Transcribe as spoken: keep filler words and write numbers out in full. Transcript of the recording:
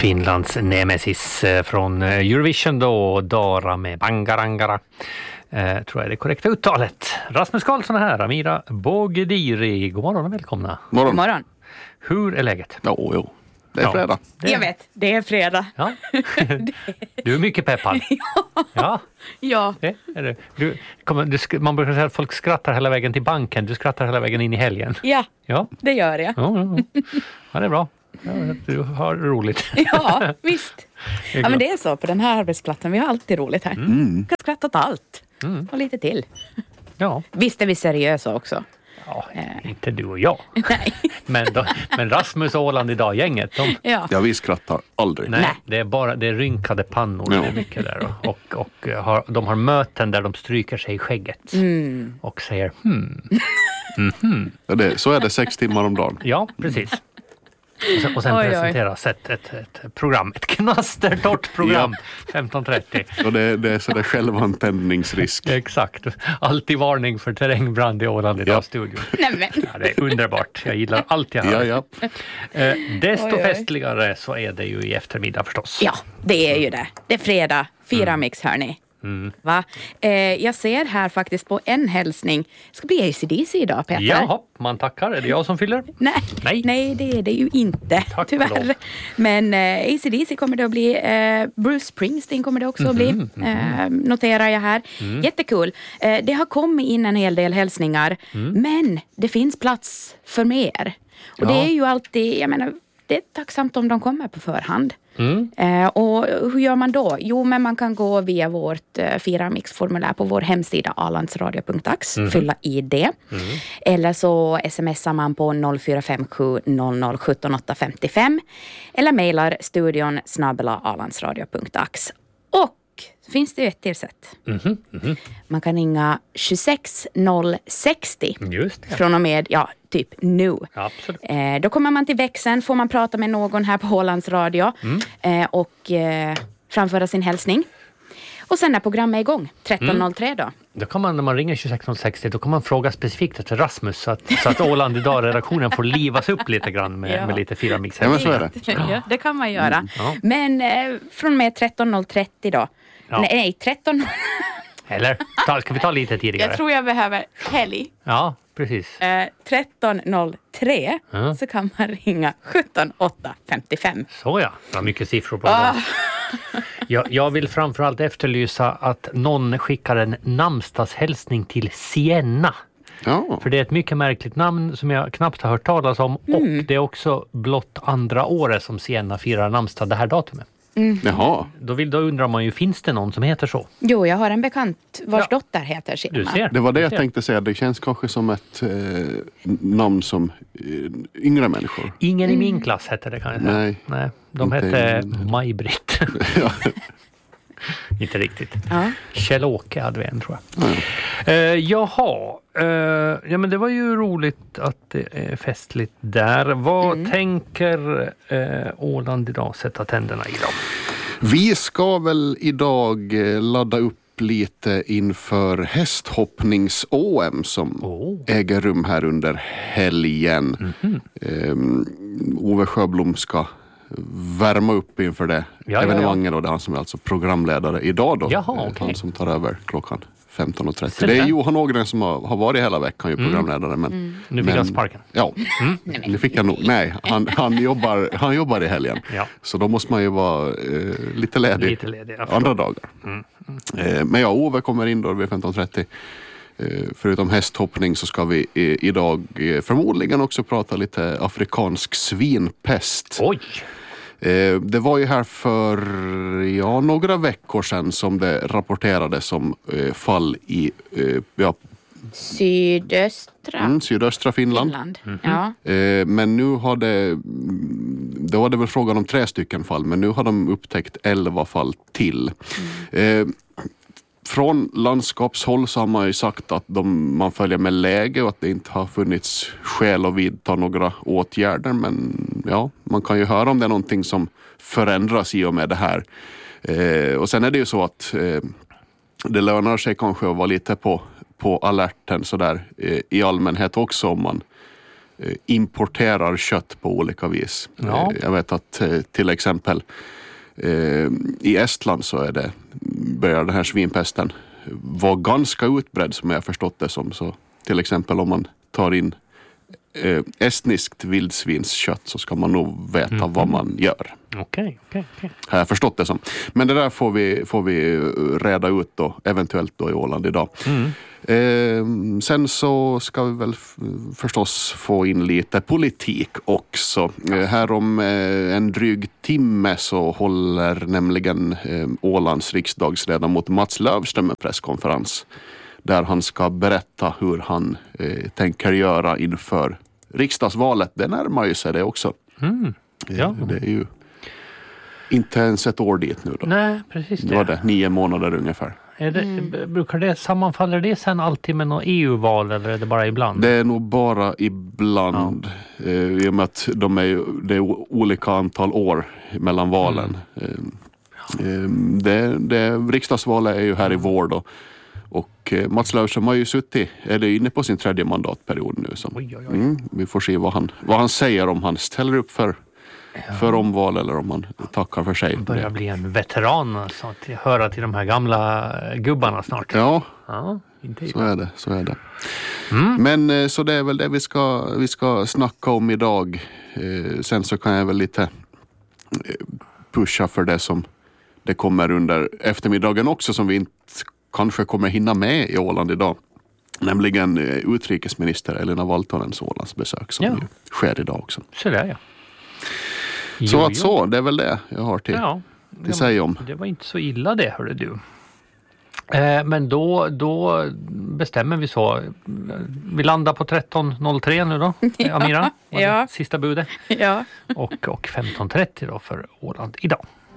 Finlands nemesis från Eurovision då, Dara med Bangarangara. Eh, tror jag är det korrekta uttalet. Rasmus Karlsson är här, Amira Bogediri. God morgon och välkomna. Morgon. God morgon. Hur är läget? Jo, jo. Det är Ja, fredag. det... Jag vet, det är fredag. Ja. Du är mycket peppad. Ja. Ja. Ja. Det är det. Du, kommer, du, sk- man brukar säga att folk skrattar hela vägen till banken. Du skrattar hela vägen in i helgen. Ja, Ja, det gör jag. ja, ja, ja. Ja, det är bra. Ja, du har roligt. Ja, visst. Det är Ja, men klart. det är så på den här arbetsplatsen. Vi har alltid roligt här. Mm. Kan skratta åt allt. Mm. Och lite till. Ja. Visst är vi seriösa också. Ja, inte du och jag. Nej. Men, då, men Rasmus och Åland idag-gänget, de, Ja. Ja, vi skrattar aldrig. nej, Nej. det är bara det är rynkade pannor. Ja. Det är mycket där. Och, och, och har, de har möten där de stryker sig i skägget. Mm. Och säger hmm. Mhm. Ja, det, så är det sex timmar om dagen. Ja, precis. Och sen, och sen Oj, oj. presenteras ett, ett, ett program, ett knastertorrt program, femton trettio. Och det, det är så det självantändningsrisk. Exakt. Alltid varning för terrängbrand i Åland i Ja. ja. studion. Nej, men. Ja, det är underbart. Jag gillar allt jag hör. Ja, ja. Eh, desto Oj, oj. festligare så är det ju i eftermiddag förstås. Ja, det är ju det. Det är fredag. Fyra mix, hörni. Mm. Va? Eh, jag ser här faktiskt på en hälsning. Det ska bli A C D C idag, Peter. Jaha, man tackar. Är det jag som fyller? Nej, Nej. nej. det är det ju inte, Tack och tyvärr. lov. Men eh, A C D C kommer det att bli. Eh, Bruce Springsteen kommer det också att bli. Eh, noterar jag här. Jättekul. Eh, det har kommit in en hel del hälsningar. Men det finns plats för mer. Och Ja. det är ju alltid, jag menar, det är tacksamt om de kommer på förhand. Mm. Eh, och hur gör man då? Jo, men man kan gå via vårt eh, fyra mix-formulär på vår hemsida alandsradio punkt ax, fylla i det. Eller så smsar man på noll fyra fem sju noll noll sju åtta fem fem eller mejlar studion snabel-a alandsradio punkt ax. Och så finns det ju ett till sätt. Mhm, mhm. Man kan ringa tjugosex noll sextio Just det. från och med, ja, typ nu. Absolut. Eh, då kommer man till växeln, får man prata med någon här på Ålands Radio eh, och eh, framföra sin hälsning. Och sen är programmet igång, tretton noll tre då. Då kan man, när man ringer tjugosex noll sextio, då kan man fråga specifikt efter Rasmus så att, så att Åland idag-redaktionen får livas upp lite grann med, Ja. med lite fyra mix. Ja, men så är det. Ja, det kan man göra. ja. Men eh, från och med tretton noll trettio då. Ja. Nej, nej, tretton. Eller? Ta, ska vi ta lite tidigare? Jag tror jag behöver helg. Ja, precis. Eh, tretton noll tre Ja. så kan man ringa sjutton åtta fem fem. Så ja, det var mycket siffror på det. Ah. Jag, jag vill framförallt efterlysa att någon skickar en namnsdagshälsning till Sienna. Ja. För det är ett mycket märkligt namn som jag knappt har hört talas om. Och det är också blott andra året som Sienna firar namnsdag det här datumet. Jaha. Då, vill, då undrar man ju, finns det någon som heter så? Jo, jag har en bekant vars Ja. dotter heter Sienna. Du ser. Det var det du jag ser. tänkte säga. Det känns kanske som ett eh, namn som eh, yngre människor. Ingen i min klass hette det kan jag säga. Nej. Nej, de Inte hette i min. Maj-Britt. Ja. Inte riktigt. Ja. Kjell-Åke hade vi en, tror jag. Ja. Eh, jaha, eh, ja men det var ju roligt att det är festligt där. Vad tänker eh, Åland idag sätta tänderna i då? Vi ska väl idag eh, ladda upp lite inför hästhoppnings-O M som Oh. äger rum här under helgen. Um, Ove Sjöblom ska värma upp inför det ja, evenemanget och det är han som är alltså programledare idag då. Jaha, Eh, okej. Han som tar över klockan femton och Så trettio. Det är där. Johan Ågren som har, har varit hela veckan ju programledare. Men, Nu fick men, han sparken. Ja, nu fick jag nog. Nej, han, han, jobbar, han jobbar i helgen. Ja. Så då måste man ju vara eh, lite ledig, Lite ledig, jag förstår. andra dagar. Eh, men ja, Ove kommer in då vid femton trettio. Eh, förutom hästhoppning så ska vi eh, idag eh, förmodligen också prata lite afrikansk svinpest. Oj! Eh, det var ju här för ja, några veckor sedan som det rapporterades om eh, fall i eh, ja, Sydöstra mm, sydöstra Finland. Finland. Ja. Eh, men nu har det, då var det väl frågan om tre stycken fall, men nu har de upptäckt elva fall till. Eh, från landskapshåll så har man ju sagt att de, man följer med läge och att det inte har funnits skäl att vidta några åtgärder, men ja, man kan ju höra om det är någonting som förändras i och med det här. Eh, och sen är det ju så att eh, det lönar sig kanske att vara lite på, på alerten så där, eh, i allmänhet också om man eh, importerar kött på olika vis. Ja. Eh, jag vet att eh, till exempel eh, i Estland så är det, börjar den här svinpesten vara ganska utbredd som jag har förstått det som. Så till exempel om man tar in eh, estniskt vildsvinskött så ska man nog veta mm. vad man gör. Okej, okej, okej. Har jag förstått det som. Men det där får vi, får vi reda ut då, eventuellt då i Åland idag. Mm. Eh, sen så ska vi väl f- förstås få in lite politik också. Eh, här om eh, en dryg timme så håller nämligen eh, Ålands riksdagsledamot Mats Löfström en presskonferens där han ska berätta hur han eh, tänker göra inför riksdagsvalet. Det närmar ju sig det också. Mm. Ja. Eh, det är ju inte ens ett år dit nu då. Nej, precis det. Det var det, nio månader ungefär. Är det, mm. Brukar det, sammanfaller det sen alltid med något E U-val eller är det bara ibland? Det är nog bara ibland. Ja. Eh, I och med att de är, det är olika antal år mellan valen. Mm. Eh, det, det, riksdagsvalet är ju här i vår då. Och eh, Mats Löfström har ju suttit, är det inne på sin tredje mandatperiod nu. Som, oj, oj, oj. Mm, vi får se vad han, vad han säger om han ställer upp för Ja. för omval eller om man tackar för sig. Börjar bli en veteran alltså, att höra till de här gamla gubbarna snart. Ja, ja inte så är det. Så är det. Mm. Men så det är väl det vi ska, vi ska snacka om idag. Eh, sen så kan jag väl lite pusha för det som det kommer under eftermiddagen också som vi inte kanske kommer hinna med i Åland idag. Nämligen utrikesminister Elina Valtonens Ålandsbesök som ja. ju sker idag också. Så där ja. Så jo, att så, det är väl det jag har till, ja, till sig om. Det var inte så illa det, hörde du. Eh, men då, då bestämmer vi så. Vi landar på tretton noll tre nu då, Amira. Ja. Sista budet. Ja. Och, och femton trettio då för Åland idag.